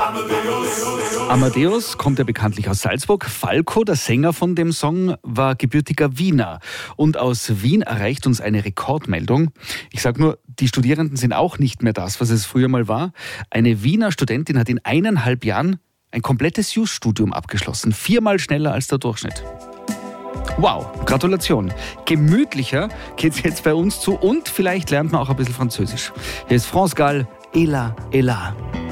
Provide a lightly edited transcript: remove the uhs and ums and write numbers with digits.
Amadeus kommt ja bekanntlich aus Salzburg. Falco, der Sänger von dem Song, war gebürtiger Wiener. Und aus Wien erreicht uns eine Rekordmeldung. Ich sage nur, die Studierenden sind auch nicht mehr das, was es früher mal war. Eine Wiener Studentin hat in 1,5 Jahren ein komplettes Jus-Studium abgeschlossen. 4-mal schneller als der Durchschnitt. Wow, Gratulation. Gemütlicher geht's jetzt bei uns zu und vielleicht lernt man auch ein bisschen Französisch. Hier ist France Gall, Ela, Ela.